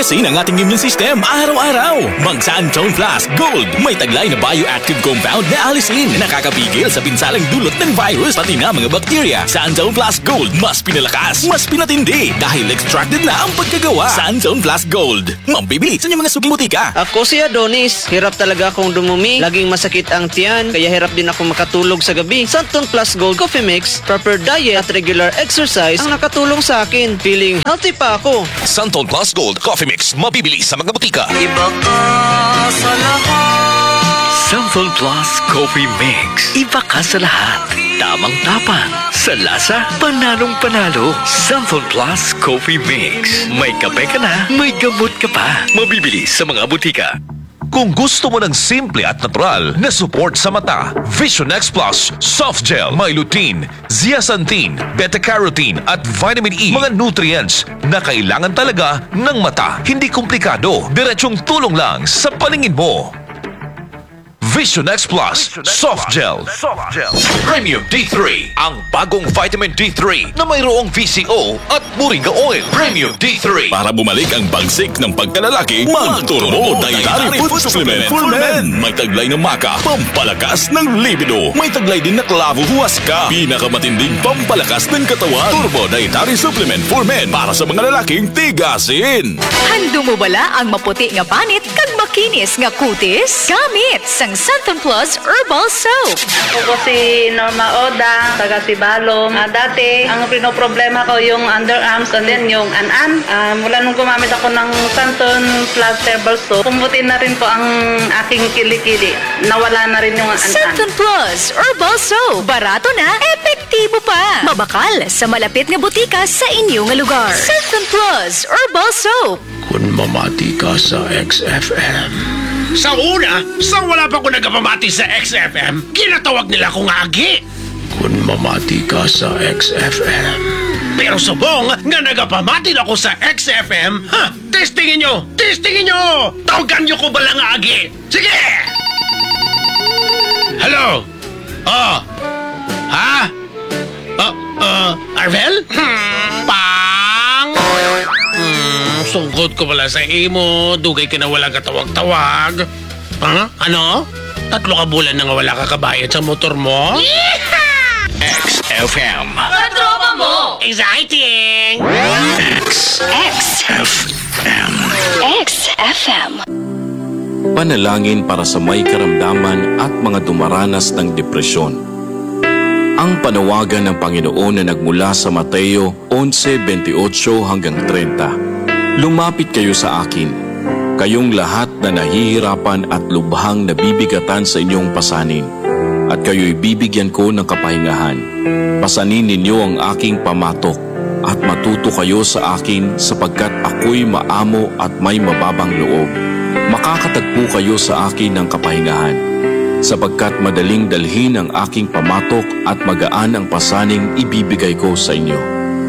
palakasin ang ating immune system araw-araw. Mag Santone Plus Gold. May taglay na bioactive compound na alisin. Nakakapigil sa pinsalang dulot ng virus pati na mga bakterya. Santone Plus Gold. Mas pinalakas, mas pinatindi. Dahil extracted na ang pagkagawa. Santone Plus Gold. Mambibili sa inyong mga suging butika. Ako si Adonis. Hirap talaga akong dumumi. Laging masakit ang tiyan. Kaya hirap din ako makatulog sa gabi. Santone Plus Gold Coffee Mix, proper diet at regular exercise ang nakatulong sa akin. Feeling healthy pa ako. Santone Plus Gold Coffee Mix. Mabibili sa mga butika. Iba ka sa lahat. Santone Plus Coffee Mix. Iba ka sa lahat. Tamang-tapang. Sa lasa, panalong-panalo. Santone Plus Coffee Mix. May kape ka na, may gamot ka pa. Mabibili sa mga butika. Kung gusto mo ng simple at natural na support sa mata, Vision X Plus Soft Gel, may lutein, zeaxanthin, beta-carotene at vitamin E, mga nutrients na kailangan talaga ng mata. Hindi komplikado, diretsong tulong lang sa paningin mo. Vision X Plus Soft Gel. Premium D3, ang bagong vitamin D3 na mayroong VCO at moringa oil. Premium D3. Para bumalik ang bagsik ng pagkalalaki, mag-Turbo Dietary Food Supplement for Men. May taglay na maka, pampalakas ng libido. May taglay din na klavo huwaska, pinakamatinding pampalakas ng katawan. Turbo Dietary Supplement for Men para sa mga lalaking tigasin. Hando mo bala ang maputi nga panit kag makinis nga kutis? Gamit sang Santone Plus Herbal Soap. Ako si Norma Oda, taga Sibalom. Dati, ang pinoproblema ko yung underarms and then yung an-an. Mula nung gumamit ako ng Santone Plus Herbal Soap, pumuti na rin po ang aking kilikili. Nawala na rin yung an-an. Santone Plus Herbal Soap. Barato na, epektibo pa. Mabakal sa malapit nga butika sa inyong lugar. Santone Plus Herbal Soap. Kung mamati ka sa XFM. Sa una, wala pa ko nagpamati sa XFM, ginatawag nila akong Agi. Kung mamati ka sa XFM. Pero subong nga nagpamati na ako sa XFM, testingin nyo! Tawagan nyo ko balang Agi. Sige! Hello? Arvel? Pang! Sungkot ko pala sa imo, dugay ka na wala katawag-tawag. Ano? 3 ka bulan na nga wala ka kabayad sa motor mo? XFM. Patropa mo! Exciting! XFM. XFM. Panalangin para sa may karamdaman at mga dumaranas ng depresyon. Ang panawagan ng Panginoon na nagmula sa Mateo 11:28 hanggang 30. Lumapit kayo sa akin, kayong lahat na nahihirapan at lubhang nabibigatan sa inyong pasanin, at kayo'y bibigyan ko ng kapahingahan. Pasanin ninyo ang aking pamatok, at matuto kayo sa akin sapagkat ako'y maamo at may mababang loob. Makakatagpo kayo sa akin ng kapahingahan, sapagkat madaling dalhin ang aking pamatok at magaan ang pasaning ibibigay ko sa inyo.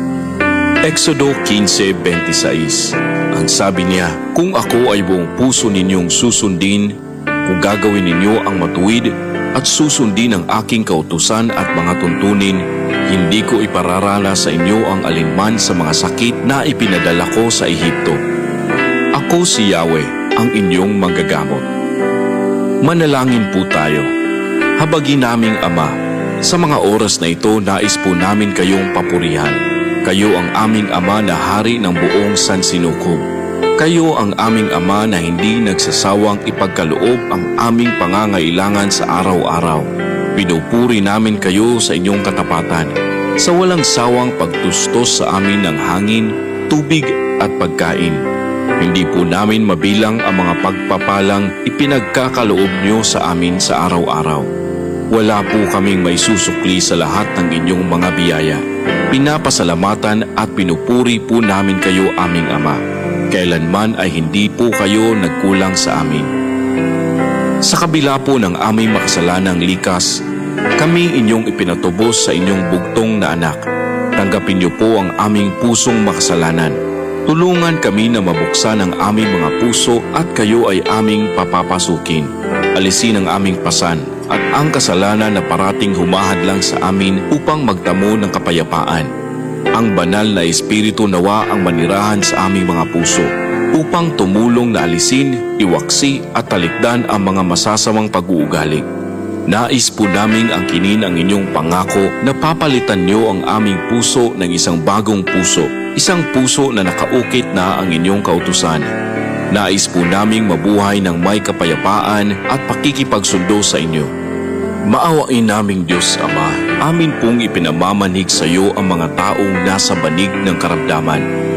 Exodo 15:26. Ang sabi niya, kung ako ay buong puso ninyong susundin, kung gagawin ninyo ang matuwid at susundin ang aking kautusan at mga tuntunin, hindi ko ipararala sa inyo ang alinman sa mga sakit na ipinadala ko sa Ehipto. Ako si Yahweh, ang inyong manggagamot. Manalangin po tayo. Habagin naming Ama, sa mga oras na ito nais po namin kayong papurihan. Kayo ang aming Ama na hari ng buong sansinukob. Kayo ang aming Ama na hindi nagsasawang ipagkaloob ang aming pangangailangan sa araw-araw. Pinupuri namin kayo sa inyong katapatan, sa walang sawang pagtustos sa amin ng hangin, tubig at pagkain. Hindi po namin mabilang ang mga pagpapalang ipinagkakaloob nyo sa amin sa araw-araw. Wala po kaming may susukli sa lahat ng inyong mga biyaya. Pinapasalamatan at pinupuri po namin kayo aming Ama. Kailanman ay hindi po kayo nagkulang sa amin. Sa kabila po ng aming makasalanang likas, kami inyong ipinatubos sa inyong bugtong na anak. Tanggapin niyo po ang aming pusong makasalanan. Tulungan kami na mabuksan ang aming mga puso at kayo ay aming papapasukin. Alisin ang aming pasan at ang kasalanan na parating humahadlang sa amin upang magtamo ng kapayapaan. Ang banal na Espiritu nawa ang manirahan sa aming mga puso upang tumulong na alisin, iwaksi at talikdan ang mga masasamang pag-uugali. Nais po naming angkinin ang inyong pangako na papalitan niyo ang aming puso ng isang bagong puso, isang puso na nakaukit na ang inyong kautusan. Nais po naming mabuhay ng may kapayapaan at pakikipagsundo sa inyo. Maawain naming Diyos Ama, amin pong ipinamamanhig sa iyo ang mga taong nasa banig ng karamdaman.